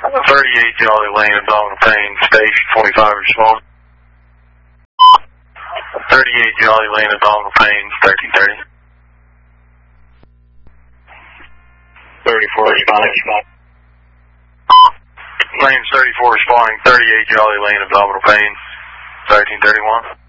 38 Jolly Lane, abdominal pain, station 25 respond. 38 Jolly Lane, abdominal pain, 1330. 34 responding. Lane's 34 responding, 38 Jolly Lane, abdominal pain, 1331.